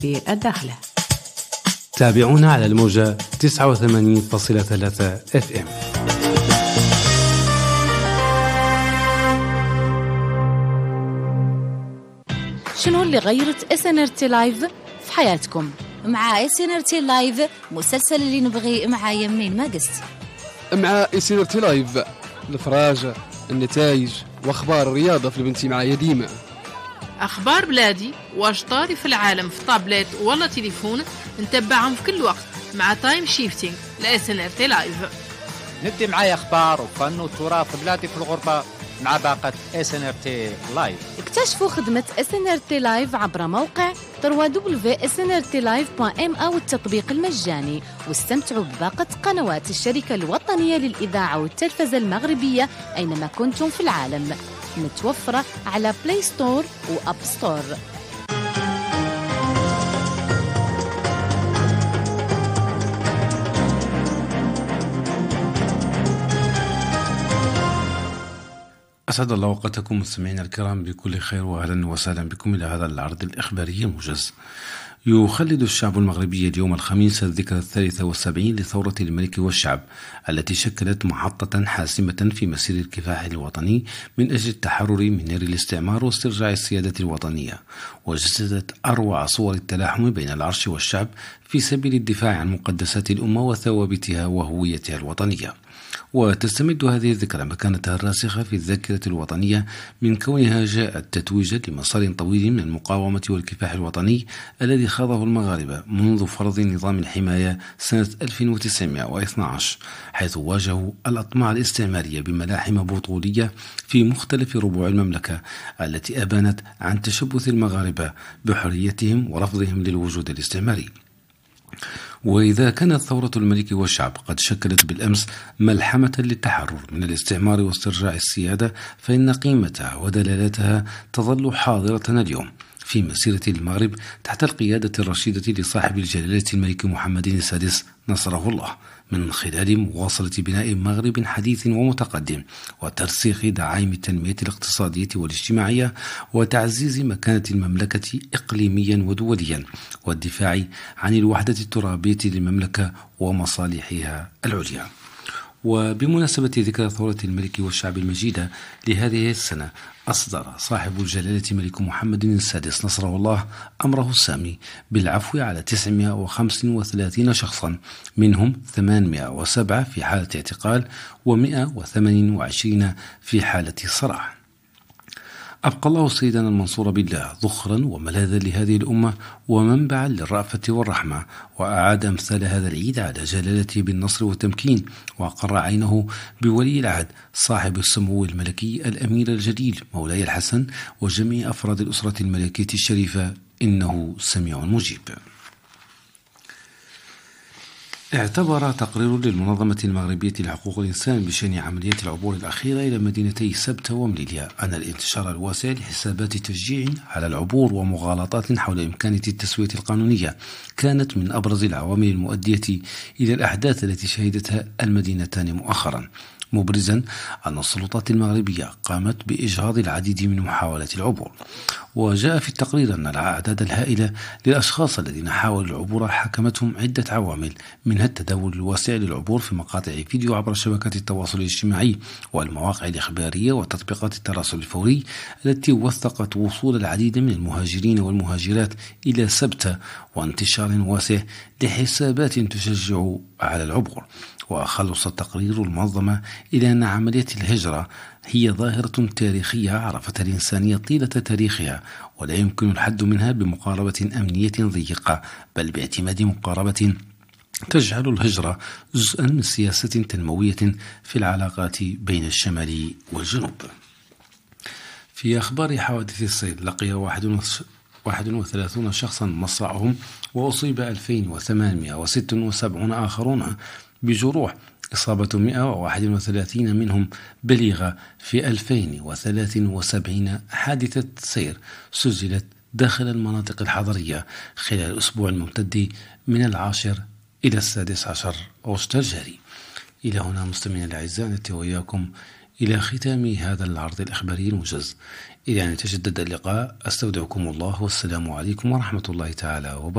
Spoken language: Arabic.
الداخلة. تابعونا على الموجة 89.3 FM. شنو اللي غيرت SNRT لايف في حياتكم؟ مع SNRT لايف مسلسل اللي نبغي مع يمين ما قست. مع SNRT لايف الفراجة، النتائج واخبار الرياضة في البنتي معايا ديما. اخبار بلادي واش طاري في العالم في طابلت ولا تليفون نتبعهم في كل وقت مع تايم شيفتينج SNRT لايف. ندي معايا اخبار وفن وتراث بلادي في الغربة مع باقة SNRT لايف. اكتشفوا خدمة SNRT لايف عبر موقع www.snrtlive.ma والتطبيق المجاني، واستمتعوا بباقة قنوات الشركة الوطنية للإذاعة والتلفزة المغربية أينما كنتم في العالم، متوفرة على بلاي ستور وأب ستور. أسعد الله أوقاتكم مستمعينا الكرام بكل خير، وأهلا وسهلا بكم إلى هذا العرض الإخباري الموجز. يخلد الشعب المغربي اليوم الخميس الذكرى 73 لثورة الملك والشعب التي شكلت محطة حاسمة في مسير الكفاح الوطني من أجل التحرر من نار الاستعمار واسترجاع السيادة الوطنية، وجسدت أروع صور التلاحم بين العرش والشعب في سبيل الدفاع عن مقدسات الأمة وثوابتها وهويتها الوطنية. وتستمد هذه الذكرى مكانتها الراسخة في الذاكرة الوطنية من كونها جاءت تتويجا لمسار طويل من المقاومة والكفاح الوطني الذي خاضه المغاربة منذ فرض نظام الحماية سنة 1912، حيث واجهوا الأطماع الاستعمارية بملاحم بطولية في مختلف ربوع المملكة التي أبانت عن تشبث المغاربة بحريتهم ورفضهم للوجود الاستعماري. وإذا كانت ثورة الملك والشعب قد شكلت بالأمس ملحمة للتحرر من الاستعمار واسترجاع السيادة، فإن قيمتها ودلالتها تظل حاضرة اليوم في مسيرة المغرب تحت القيادة الرشيدة لصاحب الجلالة الملك محمد السادس نصره الله، من خلال مواصلة بناء مغرب حديث ومتقدم وترسيخ دعائم التنمية الاقتصادية والاجتماعية وتعزيز مكانة المملكة إقليميا ودوليا والدفاع عن الوحدة الترابية للمملكة ومصالحها العليا. وبمناسبة ذكرى ثورة الملك والشعب المجيدة لهذه السنة، أصدر صاحب الجلالة الملك محمد السادس نصره الله أمره السامي بالعفو على 935 شخصا، منهم 807 في حالة اعتقال و128 في حالة سراح. أبقى الله سيدنا المنصور بالله ذخرا وملاذا لهذه الأمة ومنبعا للرأفة والرحمة، وأعاد أمثال هذا العيد على جلالته بالنصر والتمكين، وقر عينه بولي العهد صاحب السمو الملكي الأمير الجليل مولاي الحسن وجميع أفراد الأسرة الملكية الشريفة، إنه سميع مجيب. اعتبر تقرير للمنظمة المغربية لحقوق الإنسان بشأن عمليات العبور الأخيرة إلى مدينتي سبتة ومليليا أن الانتشار الواسع لحسابات تشجيع على العبور ومغالطات حول إمكانية التسوية القانونية كانت من أبرز العوامل المؤدية إلى الأحداث التي شهدتها المدينتان مؤخرا، مبرزا أن السلطات المغربية قامت بإجهاض العديد من محاولات العبور. وجاء في التقرير أن الأعداد الهائلة للأشخاص الذين حاولوا العبور حكمتهم عدة عوامل، منها التداول الواسع للعبور في مقاطع فيديو عبر شبكات التواصل الاجتماعي والمواقع الإخبارية وتطبيقات التراسل الفوري التي وثقت وصول العديد من المهاجرين والمهاجرات إلى سبتة وانتشار واسع لحسابات تشجع على العبور. وخلص التقرير المنظمة إلى أن عملية الهجرة هي ظاهرة تاريخية عرفتها الإنسانية طيلة تاريخها، ولا يمكن الحد منها بمقاربة أمنية ضيقة، بل باعتماد مقاربة تجعل الهجرة جزءا من سياسة تنموية في العلاقات بين الشمال والجنوب. في أخبار حوادث الصيد، لقي 31 شخصا مصرعهم وأصيب 2876 آخرون بجروح، إصابة 131 منهم بليغة في 2073 حادثة سير سجلت داخل المناطق الحضرية خلال الأسبوع الممتد من 10 إلى 16 أغسطس الجاري. إلى هنا مستمعينا الأعزاء نأتي وإياكم إلى ختام هذا العرض الإخباري الموجز. إلى أن يتجدد اللقاء أستودعكم الله، والسلام عليكم ورحمة الله تعالى وبركاته.